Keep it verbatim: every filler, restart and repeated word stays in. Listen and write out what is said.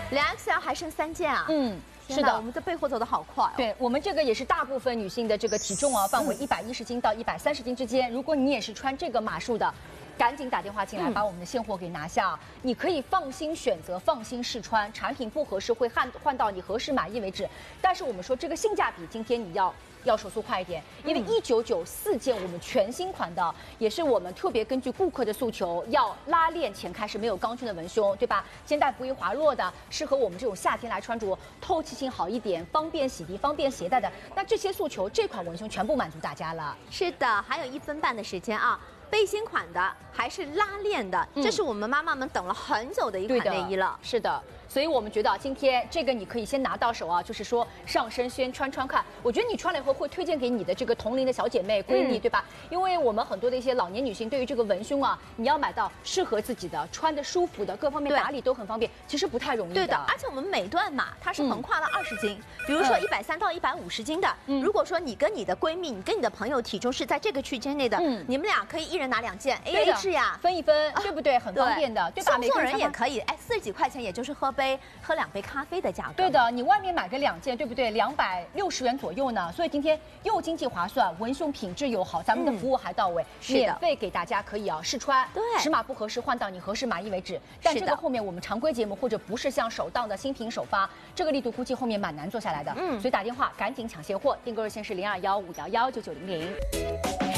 两 X L 还剩三件啊。 嗯。 是的， 我们这备货走得好快、哦。 对我们这个也是大部分女性的这个体重啊，范围一百一十斤到一百三十斤之间。如果你也是穿这个码数的，赶紧打电话进来，把我们的现货给拿下。嗯、你可以放心选择，放心试穿，产品不合适会换换到你合适满意为止。但是我们说这个性价比，今天你要。 要手速快一点，因为一九九四件我们全新款的，也是我们特别根据顾客的诉求，要拉链前开是没有钢圈的文胸，对吧？肩带不易滑落的，适合我们这种夏天来穿着，透气性好一点，方便洗涤、方便携带的。那这些诉求，这款文胸全部满足大家了。 是的，还有一分半的时间啊。 背心款的还是拉链的，嗯、这是我们妈妈们等了很久的一款内衣了。 是的，所以我们觉得今天这个你可以先拿到手啊，就是说上身先穿穿看。我觉得你穿了以后会推荐给你的这个同龄的小姐妹、闺蜜，嗯、对吧？因为我们很多的一些老年女性对于这个文胸啊，你要买到适合自己的、穿的舒服的，各方面打理都很方便，其实不太容易的。 对的，而且我们每段码它是横跨了二十斤，嗯、比如说一百三到一百五十斤的，嗯、如果说你跟你的闺蜜、你跟你的朋友体重是在这个区间内的，嗯、你们俩可以一人拿两件。 A A 制呀， 分一分，对不对？很方便的，对吧？ 送送人也可以，哎，四十几块钱，也就是喝杯喝两杯咖啡的价格。 对的，你外面买个两件，对不对？两百六十元左右呢。所以今天又经济划算，文胸品质又好，咱们的服务还到位，免费给大家可以啊试穿， 对， 尺码不合适换到你合适满意为止。但这个后面我们常规节目或者不是像首档的新品首发，这个力度估计后面蛮难做下来的。嗯，所以打电话赶紧抢现货，订购热线是零二幺五幺幺九九零零。